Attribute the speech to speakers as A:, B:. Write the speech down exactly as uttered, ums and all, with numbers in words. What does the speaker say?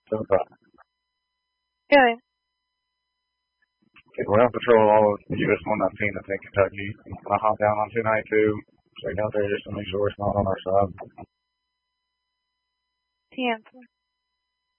A: seven five.
B: Good.
A: Ground patrol all of U S one nineteen that's in Kentucky. Can I hop down on two ninety-two? Check out there just to make sure it's not on our side.
B: Cancel.